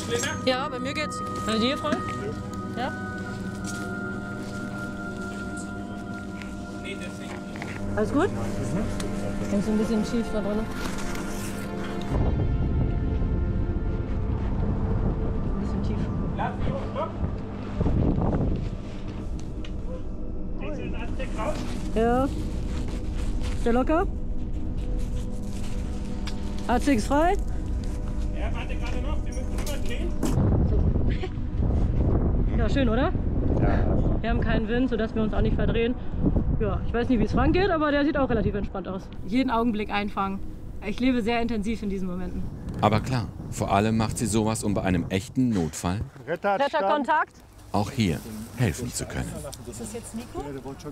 Ja, bei mir geht's. Bei dir, Freund? Ja? Alles gut? Ich bin so ein bisschen schief da drin. Ein bisschen tief. Ja. Ist der locker? ACX frei? Ja, warte gerade noch, wir müssen immer drehen. Ja, schön, oder? Ja. Wir haben keinen Wind, sodass wir uns auch nicht verdrehen. Ja, ich weiß nicht, wie es Frank geht, aber der sieht auch relativ entspannt aus. Jeden Augenblick einfangen. Ich lebe sehr intensiv in diesen Momenten. Aber klar, vor allem macht sie sowas, um bei einem echten Notfall Retterkontakt. auch hier helfen zu können. Ist das jetzt Nico?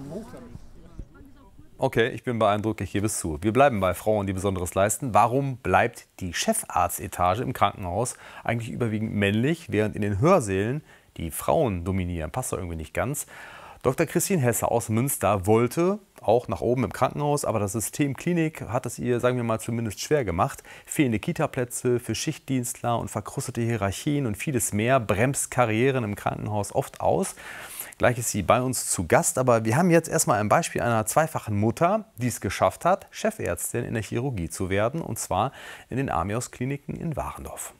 Okay, ich bin beeindruckt, ich gebe es zu. Wir bleiben bei Frauen, die Besonderes leisten. Warum bleibt die Chefarztetage im Krankenhaus eigentlich überwiegend männlich, während in den Hörsälen die Frauen dominieren? Passt doch irgendwie nicht ganz. Dr. Christine Hesse aus Münster wollte auch nach oben im Krankenhaus, aber das System Klinik hat es ihr, sagen wir mal, zumindest schwer gemacht. Fehlende Kitaplätze für Schichtdienstler und verkrustete Hierarchien und vieles mehr bremst Karrieren im Krankenhaus oft aus. Gleich ist sie bei uns zu Gast, aber wir haben jetzt erstmal ein Beispiel einer zweifachen Mutter, die es geschafft hat, Chefärztin in der Chirurgie zu werden, und zwar in den Amios-Kliniken in Warendorf.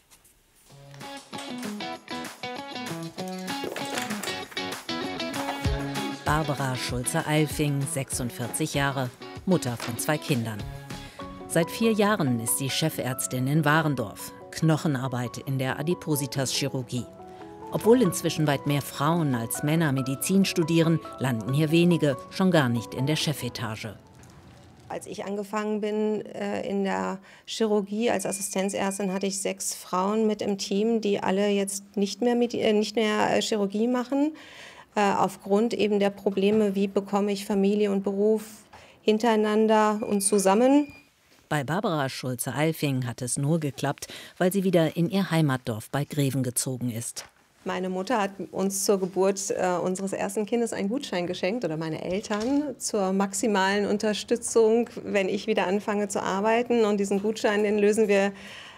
Barbara Schulze-Eilfing, 46 Jahre, Mutter von 2 Kindern. Seit 4 Jahren ist sie Chefärztin in Warendorf, Knochenarbeit in der Adipositas-Chirurgie. Obwohl inzwischen weit mehr Frauen als Männer Medizin studieren, landen hier wenige, schon gar nicht in der Chefetage. Als ich angefangen bin in der Chirurgie als Assistenzärztin, hatte ich 6 Frauen mit im Team, die alle jetzt nicht mehr Chirurgie machen. Aufgrund eben der Probleme, wie bekomme ich Familie und Beruf hintereinander und zusammen. Bei Barbara Schulze-Eilfing hat es nur geklappt, weil sie wieder in ihr Heimatdorf bei Greven gezogen ist. Meine Mutter hat uns zur Geburt unseres ersten Kindes einen Gutschein geschenkt, oder meine Eltern, zur maximalen Unterstützung, wenn ich wieder anfange zu arbeiten. Und diesen Gutschein, den lösen wir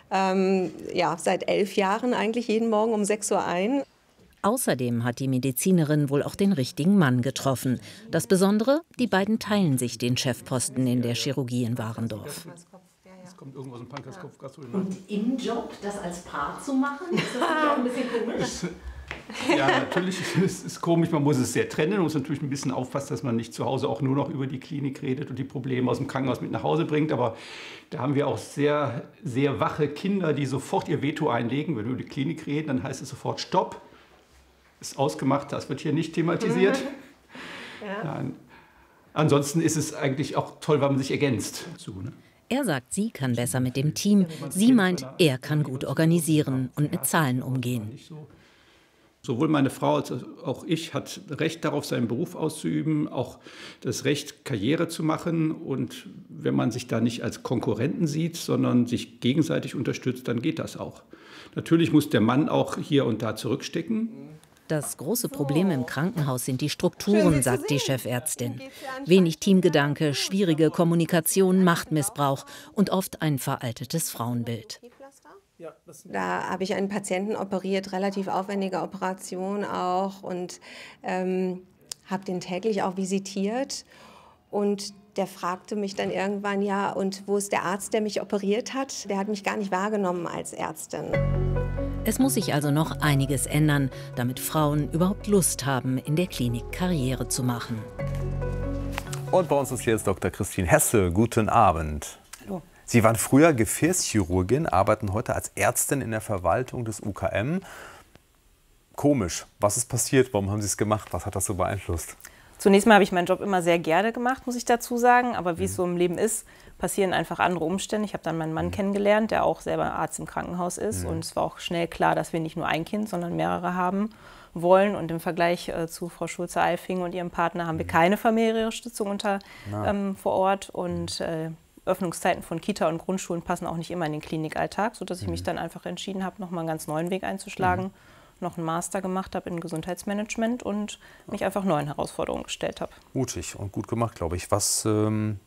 seit 11 Jahren eigentlich jeden Morgen um 6 Uhr ein. Außerdem hat die Medizinerin wohl auch den richtigen Mann getroffen. Das Besondere, die beiden teilen sich den Chefposten in der Chirurgie in Warendorf. Kommt irgendwo aus dem Pankreaskopf. Und im Job das als Paar zu machen, ist das auch ein bisschen komisch? Ja, natürlich ist es komisch. Man muss es sehr trennen. Man muss natürlich ein bisschen aufpassen, dass man nicht zu Hause auch nur noch über die Klinik redet und die Probleme aus dem Krankenhaus mit nach Hause bringt. Aber da haben wir auch sehr, sehr wache Kinder, die sofort ihr Veto einlegen. Wenn wir über die Klinik reden, dann heißt es sofort Stopp. Ist ausgemacht, das wird hier nicht thematisiert. Ja. Nein. Ansonsten ist es eigentlich auch toll, weil man sich ergänzt. Er sagt, sie kann besser mit dem Team. Sie meint, er kann gut organisieren und mit Zahlen umgehen. Sowohl meine Frau als auch ich hat Recht darauf, seinen Beruf auszuüben, auch das Recht, Karriere zu machen. Und wenn man sich da nicht als Konkurrenten sieht, sondern sich gegenseitig unterstützt, dann geht das auch. Natürlich muss der Mann auch hier und da zurückstecken. Das große Problem im Krankenhaus sind die Strukturen, sagt die Chefärztin. Wenig Teamgedanke, schwierige Kommunikation, Machtmissbrauch und oft ein veraltetes Frauenbild. Da habe ich einen Patienten operiert, relativ aufwendige Operation auch, und habe den täglich auch visitiert. Und der fragte mich dann irgendwann, ja, und wo ist der Arzt, der mich operiert hat? Der hat mich gar nicht wahrgenommen als Ärztin. Es muss sich also noch einiges ändern, damit Frauen überhaupt Lust haben, in der Klinik Karriere zu machen. Und bei uns ist jetzt Dr. Christine Hesse. Guten Abend. Hallo. Sie waren früher Gefäßchirurgin, arbeiten heute als Ärztin in der Verwaltung des UKM. Komisch. Was ist passiert? Warum haben Sie es gemacht? Was hat das so beeinflusst? Zunächst mal habe ich meinen Job immer sehr gerne gemacht, muss ich dazu sagen. Aber wie es so im Leben ist, passieren einfach andere Umstände. Ich habe dann meinen Mann kennengelernt, der auch selber Arzt im Krankenhaus ist. Und es war auch schnell klar, dass wir nicht nur ein Kind, sondern mehrere haben wollen. Und im Vergleich zu Frau Schulze-Eilfing und ihrem Partner haben wir keine familiäre Stützung vor Ort. Und Öffnungszeiten von Kita und Grundschulen passen auch nicht immer in den Klinikalltag, sodass ich mich dann einfach entschieden habe, noch mal einen ganz neuen Weg einzuschlagen. Noch einen Master gemacht habe in Gesundheitsmanagement und mich einfach neuen Herausforderungen gestellt habe. Mutig und gut gemacht, glaube ich. Was